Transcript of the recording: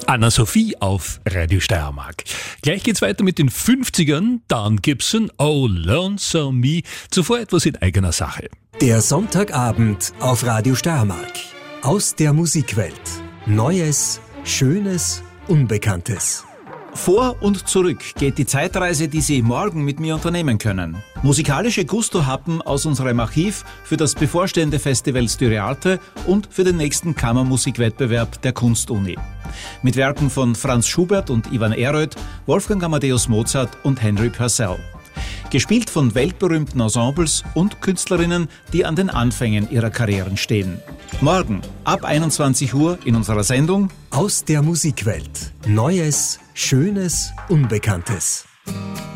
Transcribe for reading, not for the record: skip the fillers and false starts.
Anna-Sophie auf Radio Steiermark. Gleich geht's weiter mit den 50ern, dann Gibson, Oh Lonesome Me, zuvor etwas in eigener Sache. Der Sonntagabend auf Radio Steiermark. Aus der Musikwelt. Neues, Schönes, Unbekanntes. Vor und zurück geht die Zeitreise, die Sie morgen mit mir unternehmen können. Musikalische Gusto-Happen aus unserem Archiv für das bevorstehende Festival Styriarte und für den nächsten Kammermusikwettbewerb der Kunstuni. Mit Werken von Franz Schubert und Ivan Eröd, Wolfgang Amadeus Mozart und Henry Purcell. Gespielt von weltberühmten Ensembles und Künstlerinnen, die an den Anfängen ihrer Karrieren stehen. Morgen ab 21 Uhr in unserer Sendung Aus der Musikwelt. Neues, Schönes, Unbekanntes.